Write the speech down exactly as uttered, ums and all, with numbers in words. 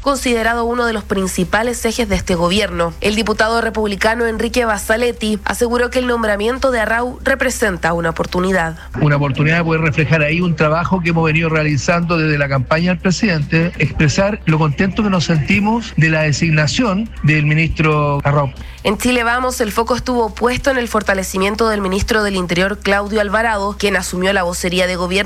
considerado uno de los principales ejes de este gobierno. El diputado republicano Enrique Basaletti aseguró que el nombramiento de Arrau representa una oportunidad. Una oportunidad de poder reflejar ahí un trabajo que hemos venido realizando desde la campaña del presidente, expresar lo contento que nos sentimos de la designación del ministro Arrau. En Chile Vamos, el foco estuvo puesto en el fortalecimiento del ministro del Interior, Claudio Alvarado, quien asumió la vocería de gobierno